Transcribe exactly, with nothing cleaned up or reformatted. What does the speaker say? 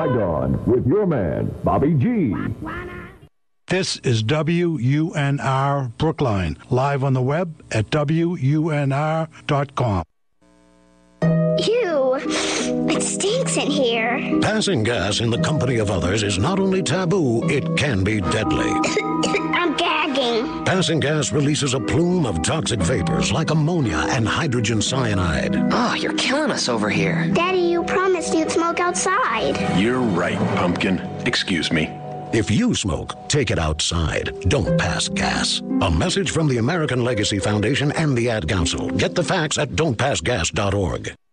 Saigon with your man, Bobby G. This is W U N R Brookline, live on the web at W U N R dot com. Ew, it stinks in here. Passing gas in the company of others is not only taboo, it can be deadly. I'm gagging. Passing gas releases a plume of toxic vapors like ammonia and hydrogen cyanide. Oh, you're killing us over here. Daddy, you promised you'd smoke outside. You're right, Pumpkin. Excuse me. If you smoke, take it outside. Don't pass gas. A message from the American Legacy Foundation and the Ad Council. Get the facts at don't pass gas dot org.